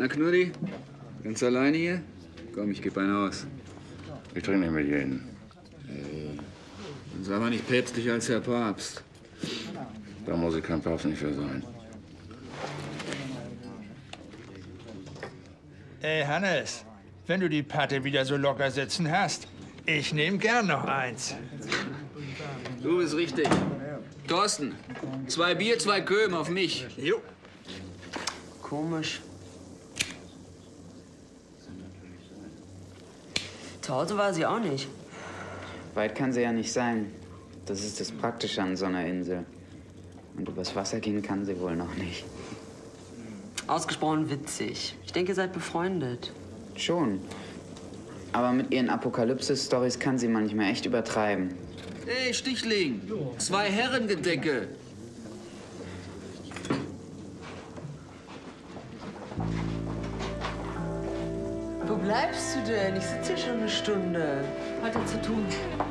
Na, Knuddi? Ganz alleine hier? Komm, ich geb einen aus. Ich trinke nicht mit jedem. Dann sei mal nicht päpstlicher als Herr Papst. Da muss ich kein Papst nicht für sein. Ey, Hannes, wenn du die Patte wieder so locker sitzen hast, ich nehme gern noch eins. Du bist richtig. Thorsten, 2 Bier, 2 Köben auf mich. Jo. Komisch. Zu Hause war sie auch nicht. Weit kann sie ja nicht sein. Das ist das Praktische an so einer Insel. Und übers Wasser gehen kann sie wohl noch nicht. Ausgesprochen witzig. Ich denke, ihr seid befreundet. Schon. Aber mit ihren Apokalypse-Stories kann sie manchmal echt übertreiben. Ey, Stichling, 2 Herrengedecke. Wo bleibst du denn? Ich sitze hier schon eine Stunde. Heute zu tun.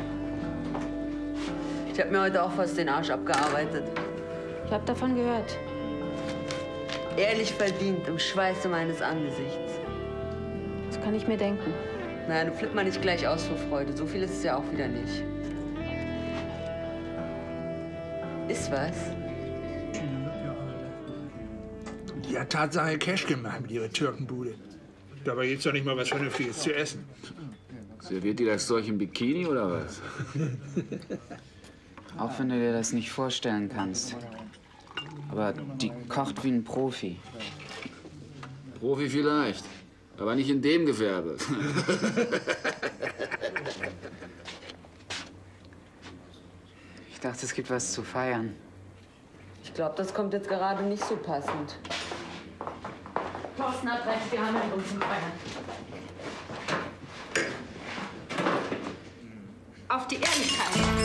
Ich habe mir heute auch fast den Arsch abgearbeitet. Ich habe davon gehört. Ehrlich verdient, im Schweiße meines Angesichts. Das kann ich mir denken. Naja, du flipp mal nicht gleich aus vor Freude. So viel ist es ja auch wieder nicht. Ist was? Die hat Tatsache Cash gemacht mit ihrer Türkenbude. Dabei gibt's doch nicht mal was Vernünftiges zu essen. Serviert die das Zeug im Bikini oder was? Auch wenn du dir das nicht vorstellen kannst. Aber die kocht wie ein Profi. Profi vielleicht, aber nicht in dem Gewerbe. Ich dachte, es gibt was zu feiern. Ich glaube, das kommt jetzt gerade nicht so passend. Thorsten hat recht, wir haben einen Grund zum Feiern. Auf die Ehrlichkeit.